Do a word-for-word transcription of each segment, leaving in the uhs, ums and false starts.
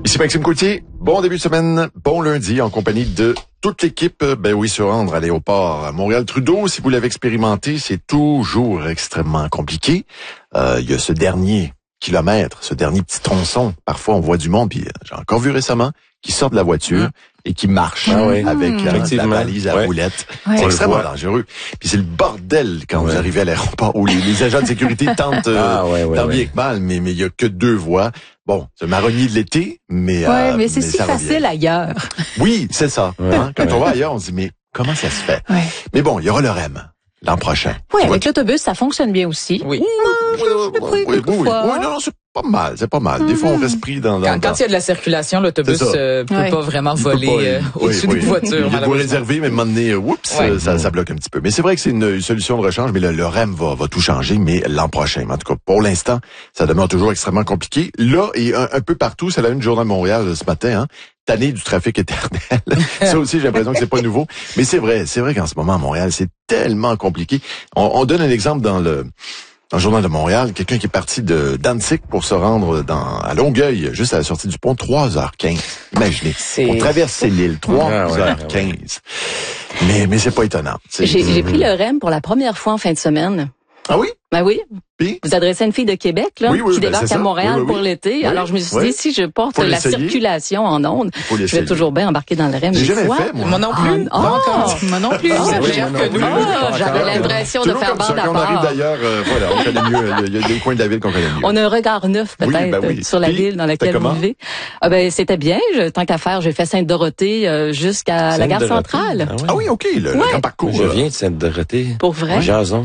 Ici Maxime Coutier. Bon début de semaine, bon lundi en compagnie de toute l'équipe. Ben oui, se rendre à l'aéroport à Montréal-Trudeau, si vous l'avez expérimenté, c'est toujours extrêmement compliqué. Euh, il y a ce dernier kilomètre, ce dernier petit tronçon. Parfois, on voit du monde, puis j'ai encore vu récemment, qui sort de la voiture mmh. et qui marche ah oui. avec mmh. euh, la valise à ouais. roulette. Ouais. C'est extrêmement dangereux. Puis c'est le bordel quand ouais. vous arrivez à l'aéroport où les, les agents de sécurité tentent euh, ah, ouais, ouais, tant bien ouais. que mal, mais mais il y a que deux voies. Bon, c'est le marronnier de l'été, mais... Ouais, euh, mais c'est mais si facile revient. Ailleurs. Oui, c'est ça. Ouais. Hein? Quand ouais. on va ailleurs, on se dit, mais comment ça se fait? Ouais. Mais bon, il y aura le R E M l'an prochain. Oui, avec l'autobus, ça fonctionne bien aussi. Oui. Mmh, oui, oui, oui, oui, oui, oui, non, non, c'est pas mal, c'est pas mal. Des fois, on reste pris dans... dans quand, quand il y a de la circulation, l'autobus euh, peut ouais. pas vraiment voler pas, euh, oui, au-dessus oui, des voitures. Il y a de quoi réserver, mais à un moment donné, oups, ouais. ça, ça bloque un petit peu. Mais c'est vrai que c'est une, une solution de rechange, mais le, le R E M va, va tout changer, mais l'an prochain. Mais en tout cas, pour l'instant, ça demeure toujours extrêmement compliqué. Là, et un, un peu partout, c'est la une du Journal de Montréal ce matin, hein. Tanné du trafic éternel. Ça aussi, j'ai l'impression que c'est pas nouveau. Mais c'est vrai, c'est vrai qu'en ce moment, à Montréal, c'est tellement compliqué. On, on donne un exemple dans le, dans le Journal de Montréal. Quelqu'un qui est parti de d'Annecy pour se rendre dans, à Longueuil, juste à la sortie du pont, trois heures quinze. Imaginez. C'est... On traverse l'île, trois heures quinze. Mais, mais c'est pas étonnant. C'est... J'ai, j'ai pris le R E M pour la première fois en fin de semaine. Ah oui? Ben oui. Puis? Vous adressez à une fille de Québec, là, oui, oui, qui ben débarque à Montréal oui, oui, oui. pour l'été. Oui, Alors, je me suis oui. dit, si je porte la circulation en ondes, je vais toujours bien embarquer dans le R E M. J'ai jamais fois. fait, moi. Moi non plus. Ah, non, encore. Moi non plus. Ah, oui, oui, que nous. Ah, j'avais l'impression de faire bande à part. Quand on arrive d'ailleurs, euh, voilà, on connaît mieux. Il y a des coins de la ville qu'on connaît mieux. On a un regard neuf, peut-être, oui, ben oui. sur la Puis, ville dans laquelle vous vivez. Ah, ben, c'était bien. Je, tant qu'à faire, j'ai fait Sainte-Dorothée euh, jusqu'à la gare centrale. Ah oui, ah oui OK, le, ouais. le grand parcours. Je viens de Sainte-Dorothée. Pour vrai? Jason.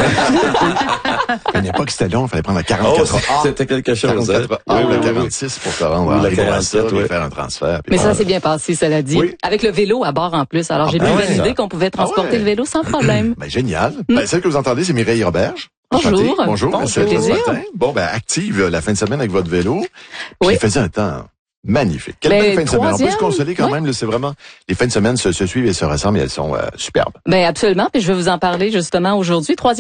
À une époque, c'était long, il fallait prendre la quarante-quatre oh, A. C'était quelque chose. quarante-quatre A, oui, la oui, quarante-six pour se rendre oui, la quarante-sept, oui. faire un transfert. Mais ça s'est bien passé, cela dit. Oui. Avec le vélo à bord en plus. Alors, ah, j'ai bien validé ouais. qu'on pouvait transporter ah ouais. le vélo sans problème. Ben, génial. Mm. Ben, celle que vous entendez, c'est Mireille Roberge. Bonjour. Bonjour. Bonjour. Bonjour. Matin. Bon, ben, active la fin de semaine avec votre vélo. Puis oui. il faisait un temps magnifique. Quelle ben, belle fin de semaine. On peut se troisième. consoler quand ouais. même. Là, c'est vraiment les fins de semaine se, se suivent et se ressemblent et elles sont euh, superbes. Ben absolument. Puis je vais vous en parler justement aujourd'hui. Troisième